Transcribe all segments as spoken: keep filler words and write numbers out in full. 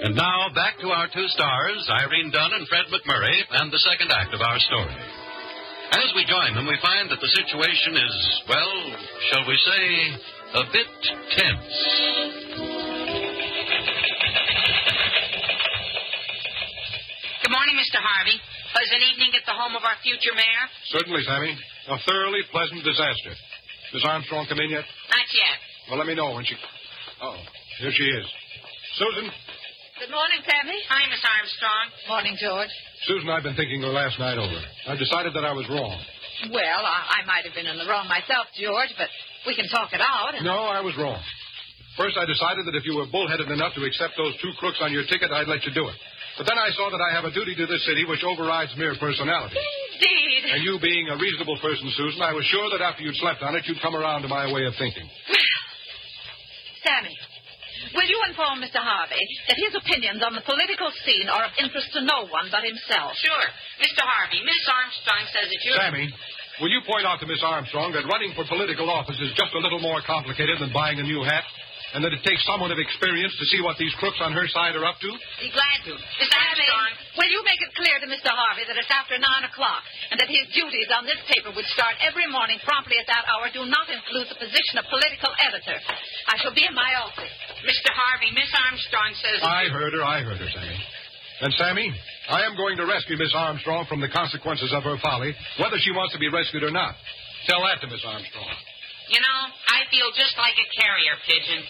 And now, back to our two stars, Irene Dunn and Fred McMurray, and the second act of our story. As we join them, we find that the situation is, well, shall we say, a bit tense. Good morning, Mister Harvey. Pleasant evening at the home of our future mayor? Certainly, Sammy. A thoroughly pleasant disaster. Miss Armstrong come in yet? Not yet. Well, let me know when she... Oh, here she is. Susan. Good morning, Sammy. Hi, Miss Armstrong. Morning, George. Susan, I've been thinking the last night over. I've decided that I was wrong. Well, I, I might have been in the wrong myself, George, but we can talk it out. And... No, I was wrong. First, I decided that if you were bullheaded enough to accept those two crooks on your ticket, I'd let you do it. But then I saw that I have a duty to this city which overrides mere personality. Indeed. And you being a reasonable person, Susan, I was sure that after you'd slept on it, you'd come around to my way of thinking. Sammy, will you inform Mister Harvey that his opinions on the political scene are of interest to no one but himself? Sure. Mister Harvey, Miss Armstrong says that you're... Sammy, will you point out to Miss Armstrong that running for political office is just a little more complicated than buying a new hat? And that it takes someone of experience to see what these crooks on her side are up to? Be glad to. Miss Armstrong. Will you make it clear to Mister Harvey that it's after nine o'clock and that his duties on this paper, which start every morning promptly at that hour, do not include the position of political editor? I shall be in my office. Mister Harvey, Miss Armstrong says... I heard her, I heard her, Sammy. And, Sammy, I am going to rescue Miss Armstrong from the consequences of her folly, whether she wants to be rescued or not. Tell that to Miss Armstrong. You know, I feel just like a carrier pigeon.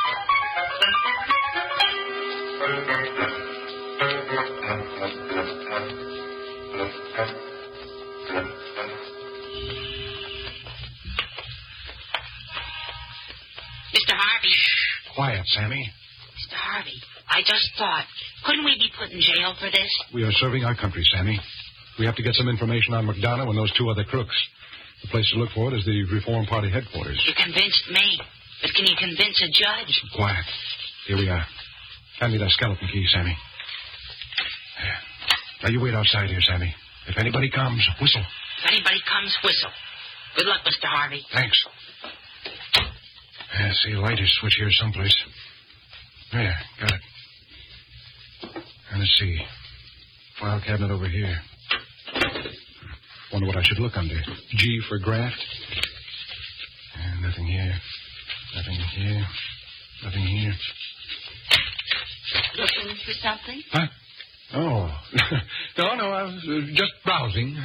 Mister Harvey. Quiet, Sammy. Mister Harvey, I just thought, couldn't we be put in jail for this? We are serving our country, Sammy. We have to get some information on McDonough and those two other crooks. The place to look for it is the Reform Party headquarters. You convinced me, but can you convince a judge? Quiet. Here we are. Hand me that skeleton key, Sammy. There. Now you wait outside here, Sammy. If anybody comes, whistle. If anybody comes, whistle. Good luck, Mister Harvey. Thanks. Yeah, see, a lighter switch here someplace. There, got it. And let's see. File cabinet over here. Wonder what I should look under. G for graft. And nothing here. Nothing here. Nothing here. Looking for something? Huh? Oh. no, no, I was uh, just browsing.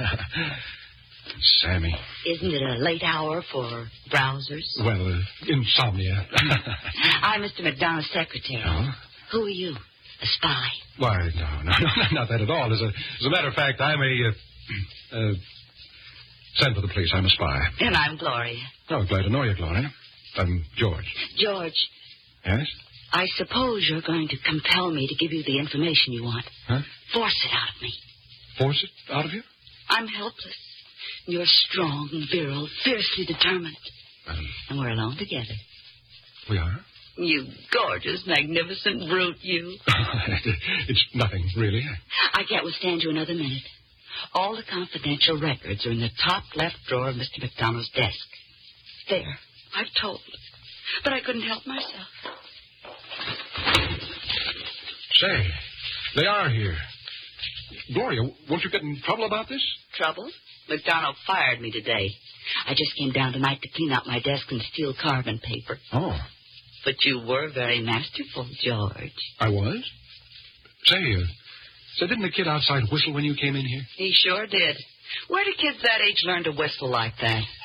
Sammy. Isn't it a late hour for browsers? Well, uh, insomnia. I'm Mister McDonough's secretary. Oh? Who are you? A spy? Why, no, no, no, not that at all. As a, as a matter of fact, I'm a... Uh, uh, send for the police. I'm a spy. And I'm Gloria. Oh, glad to know you, Gloria. I'm George. George. Yes? I suppose you're going to compel me to give you the information you want. Huh? Force it out of me. Force it out of you? I'm helpless. You're strong, virile, fiercely determined. Um, and we're alone together. We are? You gorgeous, magnificent brute, you. It's nothing, really. I can't withstand you another minute. All the confidential records are in the top left drawer of Mister McDonough's desk. There. I've told. But I couldn't help myself. Say, they are here. Gloria, won't you get in trouble about this? Trouble? McDonough fired me today. I just came down tonight to clean out my desk and steal carbon paper. Oh. But you were very masterful, George. I was? Say, uh, so didn't the kid outside whistle when you came in here? He sure did. Where do kids that age learn to whistle like that?